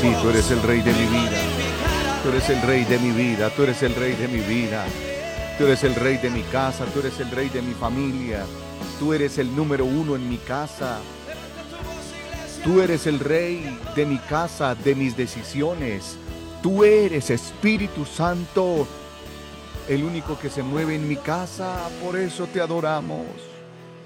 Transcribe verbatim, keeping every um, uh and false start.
Sí, tú eres el rey de mi vida. Tú eres el rey de mi vida. Tú eres el rey de mi vida. Tú eres el rey de mi casa. Tú eres el rey de mi familia. Tú eres el número uno en mi casa. Tú eres el rey de mi casa, de mis decisiones. Tú eres, Espíritu Santo, el único que se mueve en mi casa. Por eso te adoramos.